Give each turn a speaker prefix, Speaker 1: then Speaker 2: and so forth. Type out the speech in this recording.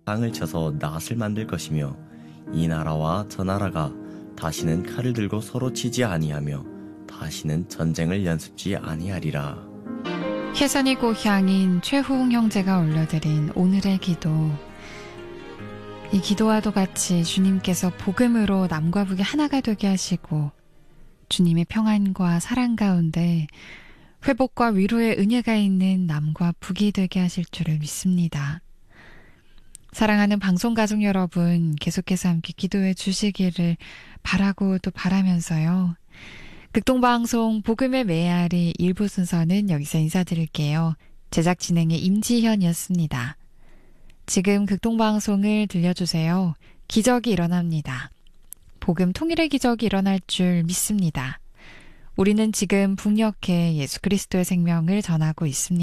Speaker 1: 땅을 쳐서 낫을 만들 것이며 이 나라와 저 나라가 다시는 칼을 들고 서로 치지 아니하며 다시는 전쟁을 연습지 아니하리라.
Speaker 2: 혜선이 고향인 최후웅 형제가 올려드린 오늘의 기도. 이 기도와도 같이 주님께서 복음으로 남과 북이 하나가 되게 하시고 주님의 평안과 사랑 가운데 회복과 위로의 은혜가 있는 남과 북이 되게 하실 줄을 믿습니다. 사랑하는 방송가족 여러분, 계속해서 함께 기도해 주시기를 바라고 또 바라면서요. 극동방송 복음의 메아리 1부 순서는 여기서 인사드릴게요. 제작 진행의 임지현이었습니다. 지금 극동방송을 들려주세요. 기적이 일어납니다. 복음 통일의 기적이 일어날 줄 믿습니다. 우리는 지금 북녘에 예수 그리스도의 생명을 전하고 있습니다.